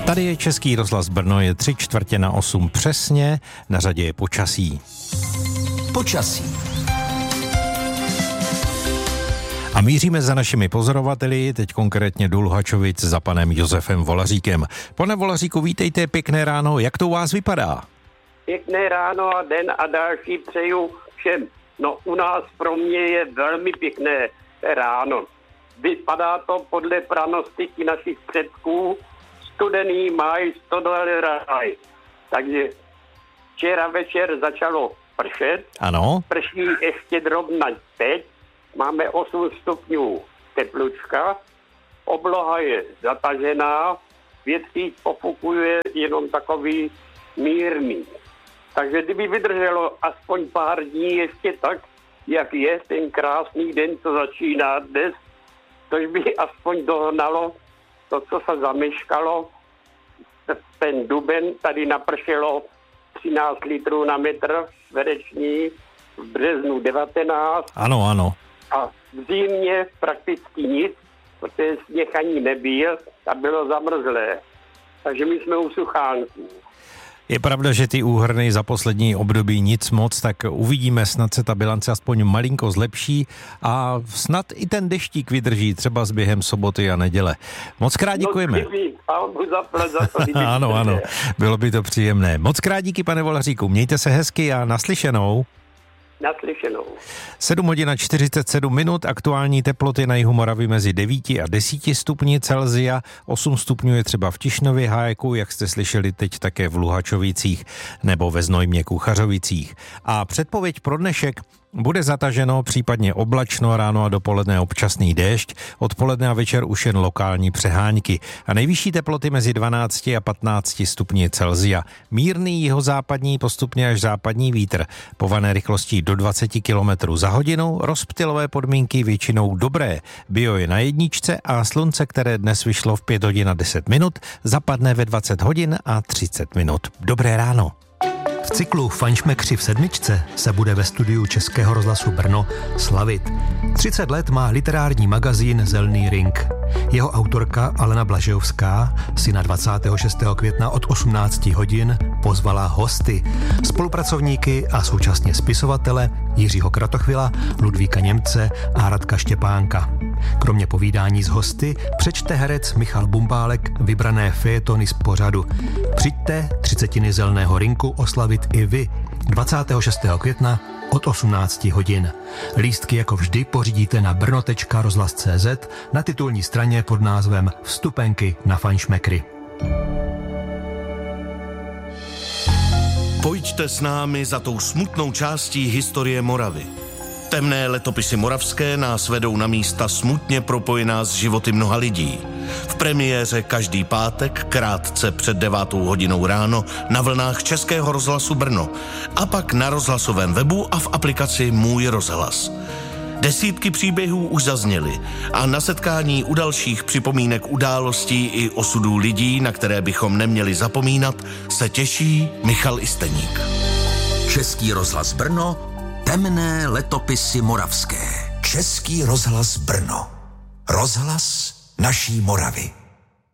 Tady je Český rozhlas Brno, je 7:45 přesně, na řadě je počasí. Počasí. A míříme za našimi pozorovateli, teď konkrétně do Luhačovic za panem Josefem Volaříkem. Pane Volaříku, vítejte, pěkné ráno, jak to u vás vypadá? Pěkné ráno a den a další přeju všem. No u nás pro mě je velmi pěkné ráno. Vypadá to podle pranostiky našich předků, studený máj, stodole ráj. Takže včera večer začalo pršet. Ano. Prší ještě drobna teď. Máme 8 stupňů teplučka. Obloha je zatažená. Větřík pofukuje jenom takový mírný. Takže kdyby vydrželo aspoň pár dní ještě tak, jak je ten krásný den, co začíná dnes, tož by aspoň dohnalo to, co se zameškalo. Ten duben tady napršelo 13 litrů na metr čtvereční, v březnu 19. Ano. A v zimě prakticky nic, protože sněh ani nebyl a bylo zamrzlé. Takže my jsme u suchánků. Je pravda, že ty úhrny za poslední období nic moc, tak uvidíme, snad se ta bilance aspoň malinko zlepší a snad i ten deštík vydrží třeba s během soboty a neděle. Moc krát děkujeme. Ano, bylo by to příjemné. Moc krát díky, pane Volaříku, mějte se hezky a naslyšenou. Naslyšenou. 7:47, aktuální teploty na jihu Moravy mezi 9 a 10 stupni Celsia, 8 stupňů je třeba v Tišnově Hájku, jak jste slyšeli teď také v Luhačovicích nebo ve Znojmě Kuchařovicích. A předpověď pro dnešek: bude zataženo, případně oblačno, ráno a dopoledne občasný déšť, odpoledne a večer už jen lokální přehánky a nejvyšší teploty mezi 12 a 15 stupni Celsia. Mírný jihozápadní, postupně až západní vítr, pované rychlostí do 20 km za hodinu, rozptylové podmínky většinou dobré. Bio je na jedničce a slunce, které dnes vyšlo v 5 hodin a 10 minut, zapadne ve 20 hodin a 30 minut. Dobré ráno. V cyklu Fajnšmekři v sedmičce se bude ve studiu Českého rozhlasu Brno slavit. 30 let má literární magazín Zelný ring. Jeho autorka Alena Blažejovská si na 26. května od 18 hodin pozvala hosty, spolupracovníky a současně spisovatele Jiřího Kratochvila, Ludvíka Němce a Radka Štěpánka. Kromě povídání s hosty přečte herec Michal Bumbálek vybrané fejetony z pořadu. Přijďte 30. Zelného rinku oslavit i vy 26. května od 18 hodin. Lístky jako vždy pořídíte na brno.rozhlas.cz na titulní straně pod názvem Vstupenky na Fajnšmekry. Pojďte s námi za tou smutnou částí historie Moravy. Temné letopisy moravské nás vedou na místa smutně propojená s životy mnoha lidí. V premiéře každý pátek krátce před 9 hodinou ráno na vlnách Českého rozhlasu Brno a pak na rozhlasovém webu a v aplikaci Můj rozhlas. Desítky příběhů už zazněly a na setkání u dalších připomínek událostí i osudů lidí, na které bychom neměli zapomínat, se těší Michal Isteník. Český rozhlas Brno, temné letopisy moravské. Český rozhlas Brno. Rozhlas naší Moravy.